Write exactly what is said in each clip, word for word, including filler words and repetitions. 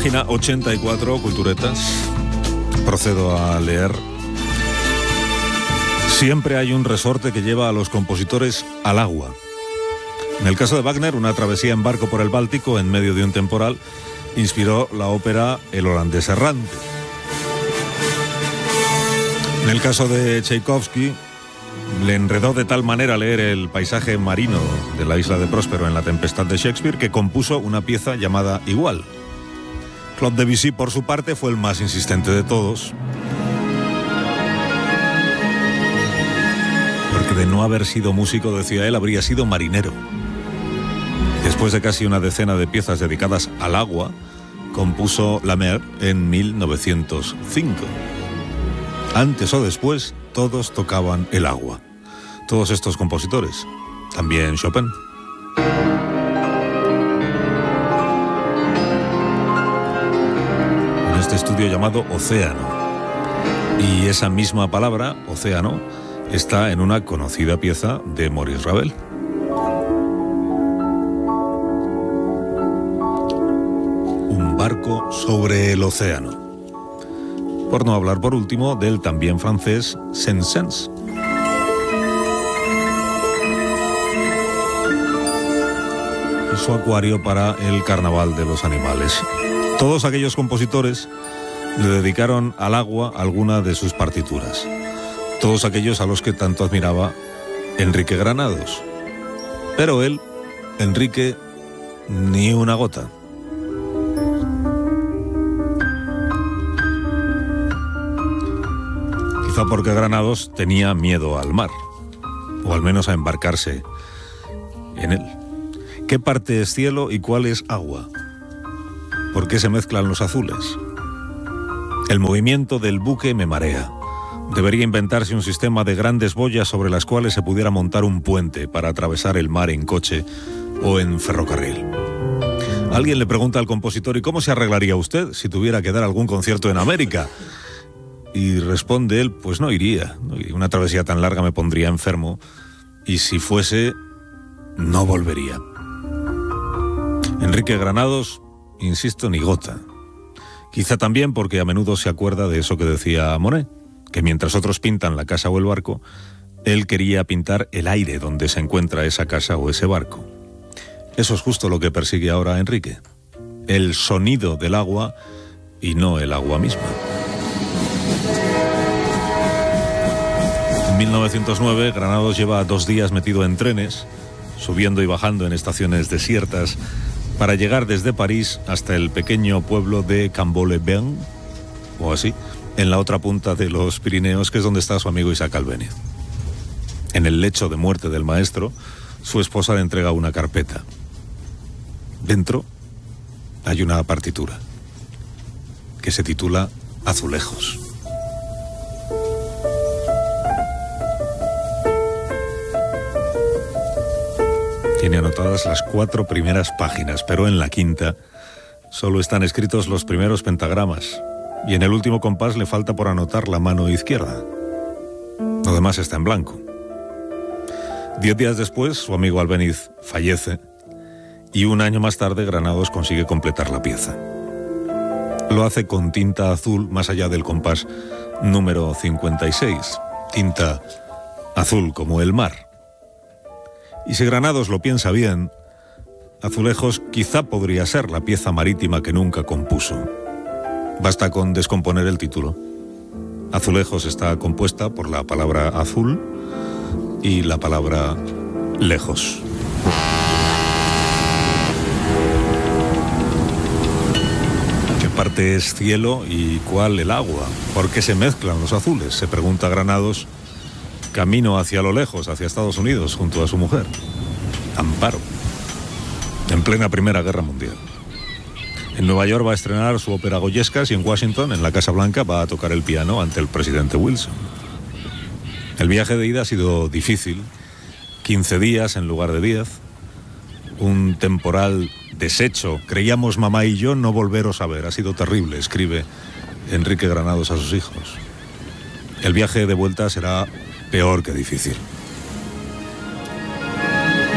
Página ochenta y cuatro, Culturetas. Procedo a leer. Siempre hay un resorte que lleva a los compositores al agua. En el caso de Wagner, una travesía en barco por el Báltico en medio de un temporal inspiró la ópera El holandés errante. En el caso de Tchaikovsky, le enredó de tal manera leer el paisaje marino de la isla de Próspero en La tempestad de Shakespeare que compuso una pieza llamada Igual. Claude Debussy, por su parte, fue el más insistente de todos, porque de no haber sido músico, decía él, habría sido marinero. Después de casi una decena de piezas dedicadas al agua, compuso La Mer en mil novecientos cinco. Antes o después, todos tocaban el agua. Todos estos compositores. También Chopin. En este estudio llamado Océano. Y esa misma palabra, océano, está en una conocida pieza de Maurice Ravel. Un barco sobre el océano. Por no hablar, por último, del también francés Saint-Saëns. Y su acuario para el Carnaval de los Animales. Todos aquellos compositores le dedicaron al agua alguna de sus partituras. Todos aquellos a los que tanto admiraba Enrique Granados. Pero él, Enrique, ni una gota. Quizá porque Granados tenía miedo al mar, o al menos a embarcarse en él. ¿Qué parte es cielo y cuál es agua? ¿Por qué se mezclan los azules? El movimiento del buque me marea. Debería inventarse un sistema de grandes boyas sobre las cuales se pudiera montar un puente para atravesar el mar en coche o en ferrocarril. Alguien le pregunta al compositor: ¿y cómo se arreglaría usted si tuviera que dar algún concierto en América? Y responde él: pues no iría, no iría. Una travesía tan larga me pondría enfermo, y si fuese, no volvería. Enrique Granados, insisto, ni gota. Quizá también porque a menudo se acuerda de eso que decía Monet, que mientras otros pintan la casa o el barco, él quería pintar el aire donde se encuentra esa casa o ese barco. Eso es justo lo que persigue ahora Enrique. El sonido del agua y no el agua misma. En mil novecientos nueve, Granados lleva dos días metido en trenes, subiendo y bajando en estaciones desiertas, para llegar desde París hasta el pequeño pueblo de Cambo-les-Bains, o así, en la otra punta de los Pirineos, que es donde está su amigo Isaac Albéniz. En el lecho de muerte del maestro, su esposa le entrega una carpeta. Dentro hay una partitura que se titula Azulejos. Tiene anotadas las cuatro primeras páginas, pero en la quinta solo están escritos los primeros pentagramas, y en el último compás le falta por anotar la mano izquierda. Lo demás está en blanco. Diez días después, su amigo Albéniz fallece, y un año más tarde Granados consigue completar la pieza. Lo hace con tinta azul más allá del compás número cincuenta y seis, tinta azul como el mar. Y si Granados lo piensa bien, Azulejos quizá podría ser la pieza marítima que nunca compuso. Basta con descomponer el título. Azulejos está compuesta por la palabra azul y la palabra lejos. ¿Qué parte es cielo y cuál el agua? ¿Por qué se mezclan los azules?, se pregunta Granados, camino hacia lo lejos, hacia Estados Unidos, junto a su mujer, Amparo, en plena Primera Guerra Mundial. En Nueva York va a estrenar su ópera Goyescas y en Washington, en la Casa Blanca, va a tocar el piano ante el presidente Wilson. El viaje de ida ha sido difícil, quince días en lugar de diez, un temporal deshecho. Creíamos mamá y yo no volveros a ver, ha sido terrible, escribe Enrique Granados a sus hijos. El viaje de vuelta será peor que difícil.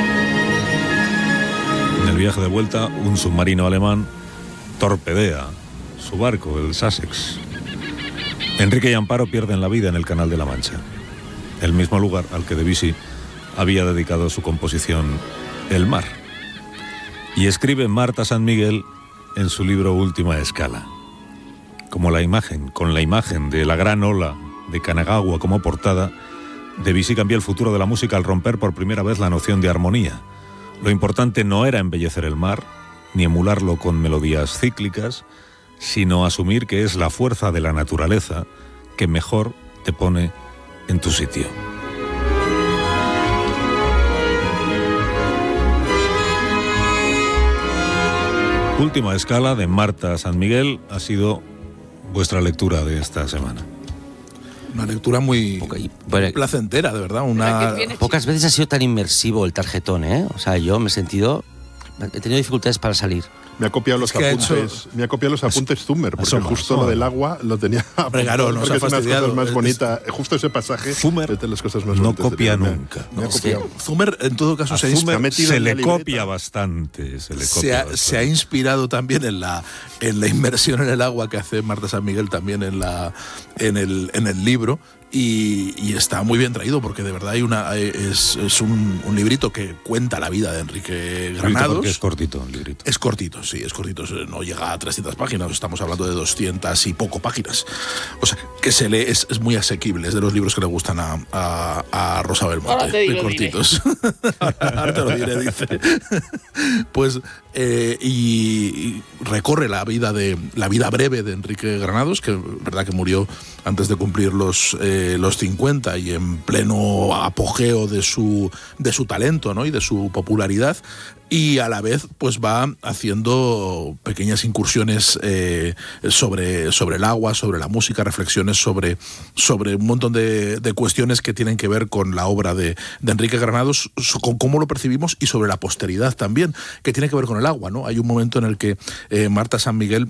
En el viaje de vuelta, un submarino alemán torpedea su barco, el Sussex. Enrique y Amparo pierden la vida en el Canal de la Mancha, el mismo lugar al que Debussy había dedicado su composición El mar. Y escribe Marta San Miguel en su libro Última Escala. Como la imagen, con la imagen de la gran ola de Kanagawa como portada, Debussy cambió el futuro de la música al romper por primera vez la noción de armonía. Lo importante no era embellecer el mar, ni emularlo con melodías cíclicas, sino asumir que es la fuerza de la naturaleza que mejor te pone en tu sitio. Última Escala de Marta San Miguel ha sido vuestra lectura de esta semana. Una lectura muy Poca, bueno, placentera, de verdad. Una... Pocas veces ha sido tan inmersivo el tarjetón, ¿eh? O sea, yo me he sentido... He tenido dificultades para salir. Me ha copiado los es que apuntes, hecho... me ha copiado los apuntes Zumer, porque asoma, justo asoma. lo del agua lo tenía Regalo, nos porque ha es una de las fastidiado. cosas más Es- bonitas, justo ese pasaje Zumer es de las cosas más no bonitas de copia mi vida. nunca. Me ha Es copiado. Zumer, en todo caso, A se ha, Zumer ha metido se en le la libreta. copia bastante, se le copia se, ha, bastante. se ha inspirado también en la, en la inmersión en el agua que hace Marta San Miguel también en, la, en, el, en el libro. Y, y está muy bien traído porque de verdad hay una es, es un, un librito que cuenta la vida de Enrique Granados. Porque es cortito el librito. Es cortito, sí, es cortito. No llega a trescientas páginas, estamos hablando de doscientas y poco páginas. O sea, que se lee, es, es muy asequible, es de los libros que le gustan a, a, a Rosa Belmonte. Ahora te digo, muy cortitos. Ahora te lo diré, dice. Pues, eh, y, y recorre la vida de la vida breve de Enrique Granados, que verdad que murió antes de cumplir los, eh, los cincuenta y en pleno apogeo de su, de su talento, ¿no? Y de su popularidad. Y a la vez pues va haciendo pequeñas incursiones eh, sobre, sobre el agua, sobre la música, reflexiones sobre, sobre un montón de, de cuestiones que tienen que ver con la obra de, de Enrique Granados, con cómo lo percibimos y sobre la posteridad también, que tiene que ver con el agua, ¿no? Hay un momento en el que eh, Marta San Miguel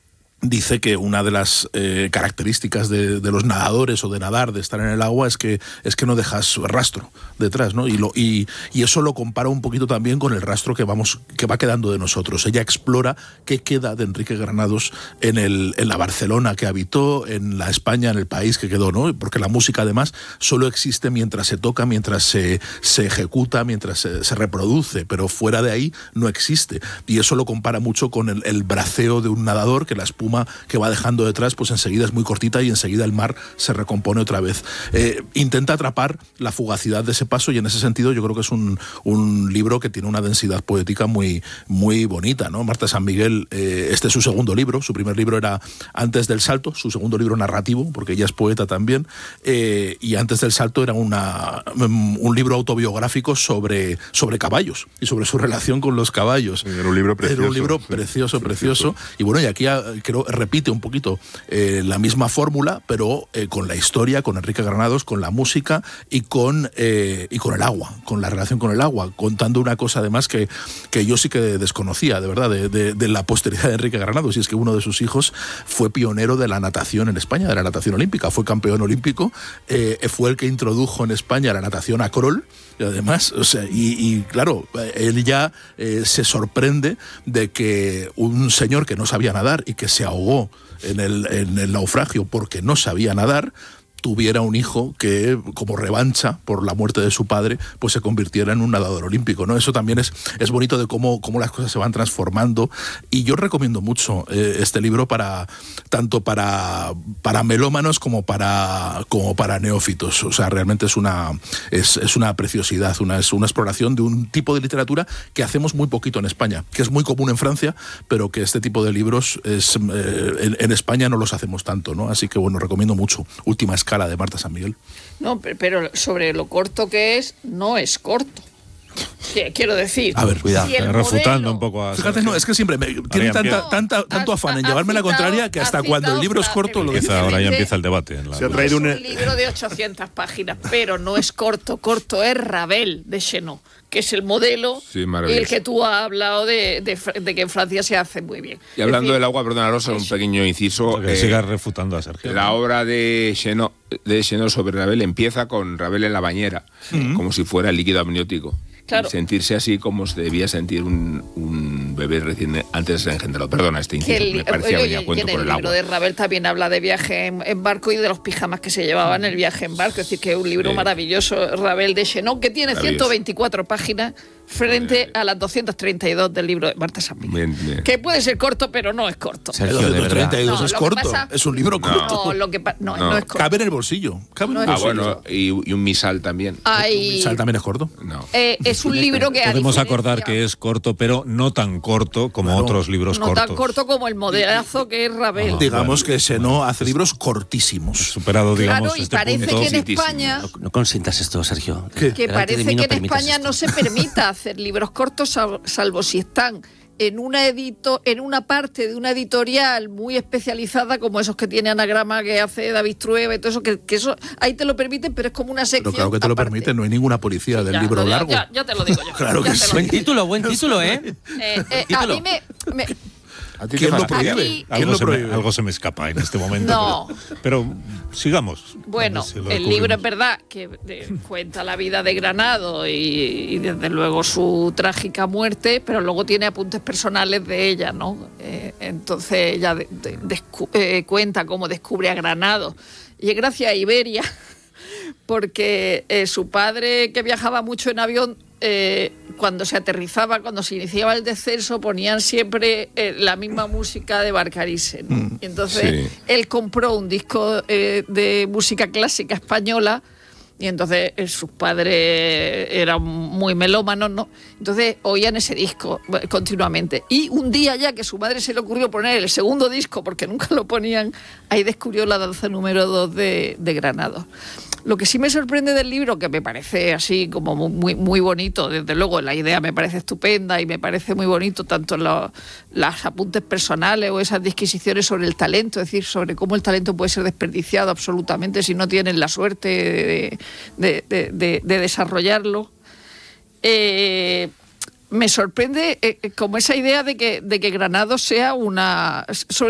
dice que una de las eh, características de, de los nadadores o de nadar, de estar en el agua, es que es que no dejas rastro detrás, ¿no? Y, lo, y, y eso lo compara un poquito también con el rastro que vamos que va quedando de nosotros. Ella explora qué queda de Enrique Granados en, el, en la Barcelona que habitó, en la España, en el país que quedó, ¿no? Porque la música, además, solo existe mientras se toca, mientras se, se ejecuta, mientras se, se reproduce, pero fuera de ahí no existe. Y eso lo compara mucho con el, el braceo de un nadador, que la espuma que va dejando detrás, pues enseguida es muy cortita y enseguida el mar se recompone otra vez. Eh, intenta atrapar la fugacidad de ese paso y en ese sentido yo creo que es un, un libro que tiene una densidad poética muy, muy bonita, ¿no? Marta San Miguel, eh, este es su segundo libro, su primer libro era Antes del Salto, su segundo libro narrativo, porque ella es poeta también, eh, y Antes del Salto era una, un libro autobiográfico sobre, sobre caballos y sobre su relación con los caballos. Era un libro precioso. Era un libro sí, precioso, sí, precioso. precioso. Y bueno, y aquí creo repite un poquito eh, la misma fórmula, pero eh, con la historia, con Enrique Granados, con la música y con, eh, y con el agua, con la relación con el agua, contando una cosa además que, que yo sí que desconocía, de verdad, de, de, de la posteridad de Enrique Granados, y es que uno de sus hijos fue pionero de la natación en España, de la natación olímpica, fue campeón olímpico, eh, fue el que introdujo en España la natación a crawl. Y además, o sea, y, y claro, él ya eh, se sorprende de que un señor que no sabía nadar y que se ahogó en el, en el naufragio porque no sabía nadar, tuviera un hijo que, como revancha por la muerte de su padre, pues se convirtiera en un nadador olímpico, ¿no? Eso también es, es bonito de cómo, cómo las cosas se van transformando. Y yo recomiendo mucho eh, este libro para tanto para, para melómanos como para, como para neófitos. O sea, realmente es una, es, es una preciosidad, una, es una exploración de un tipo de literatura que hacemos muy poquito en España, que es muy común en Francia, pero que este tipo de libros es, eh, en, en España no los hacemos tanto, ¿no? Así que bueno, recomiendo mucho. Última Escala de Marta San Miguel. No, pero sobre lo corto que es, no es corto. Quiero decir, a ver, cuidado, si el refutando modelo, un poco a Fíjate, no, es que siempre me, tiene tanta, empieza. tanta, tanto Ha- afán en ha llevarme la citado- contraria que hasta ha cuando el citado libro es corto lo frases. dice. Empieza, ahora ya Evidentemente, empieza el debate. En la Se ha no traído es un- un libro de ochocientas páginas, pero no es corto. Corto es Ravel de Chenot, que es el modelo, Sí, y maravilloso. el que tú has hablado de, de, de que en Francia se hace muy bien. Y hablando Es decir, del agua, perdona Rosa, un pequeño inciso. Que eh, sigas refutando a Sergio. La obra de Chenot, de Chenot sobre Ravel empieza con Ravel en la bañera, como si fuera el líquido amniótico. Claro. Y sentirse así como se debía sentir un, un bebé recién antes de ser engendrado. Perdona este que inciso, el, me parecía oye, venía a y cuento en por el el libro agua. de Ravel también habla de viaje en, en barco y de los pijamas que se llevaban en el viaje en barco. Es decir, que es un libro Sí. maravilloso, Ravel de Chenot, que tiene Maravilloso. ciento veinticuatro páginas frente a las doscientas treinta y dos del libro de Marta San Miguel. Bien, bien. Que puede ser corto, pero no es corto. Sergio, El de verdad. treinta y dos No, es lo que corto, pasa- es un libro corto. No, lo que pa- no, No. no es corto. Cabe en el bolsillo. Cabe en el No Ah, es bolsillo. bueno, y, y un misal también. Hay, Sal también es corto. No. eh, es un libro que a Podemos diferencia- acordar que es corto, pero no tan corto como Claro. otros libros no cortos. tan corto como el modelazo que es Ravel. Digamos que Chenot hace libros cortísimos. Superado, Claro, digamos, y este parece punto. que en Cortísimo. España... No, no consientas esto, Sergio. ¿Qué? que Delante de parece mí no que en permitas España esto. no se permita hacer libros cortos, sal- salvo si están en una edito, en una parte de una editorial muy especializada, como esos que tiene Anagrama, que hace David Trueba y todo eso, que, que eso ahí te lo permiten, pero es como una sección. Pero claro que te lo aparte. permite, no hay ninguna policía del Ya, libro no, ya- largo. Ya, ya te lo digo yo. Claro ya que te lo sí. Buen digo. título, buen título, ¿eh? Eh, eh, a Título. mí me, me- ¿A ti ¿Quién te lo fastidia? prohíbe? Aquí- ¿Quién Algo lo se, me, prohíbe? algo se me escapa en este momento. No. Pero, pero sigamos. Bueno, A ver si lo el descubrimos. libro es verdad que de- cuenta la vida de Granado y, y desde luego su trágica muerte, pero luego tiene apuntes personales de ella, ¿no? Eh, entonces ella de- de- descu- eh, cuenta cómo descubre a Granado. Y es gracias a Iberia, porque eh, su padre, que viajaba mucho en avión, eh, cuando se aterrizaba, cuando se iniciaba el descenso, ponían siempre eh, la misma música de Barcarisse, ¿no? Y entonces Sí. él compró un disco eh, de música clásica española y entonces eh, sus padres eran muy melómanos, ¿no? Entonces oían ese disco eh, continuamente. Y un día ya que su madre se le ocurrió poner el segundo disco, porque nunca lo ponían, ahí descubrió la danza número dos de, de Granados. Lo que sí me sorprende del libro, que me parece así como muy, muy bonito, desde luego la idea me parece estupenda y me parece muy bonito tanto los las apuntes personales o esas disquisiciones sobre el talento, es decir, sobre cómo el talento puede ser desperdiciado absolutamente si no tienen la suerte de, de, de, de, de desarrollarlo. Eh, me sorprende eh, como esa idea de que, de que Granados sea una... sobre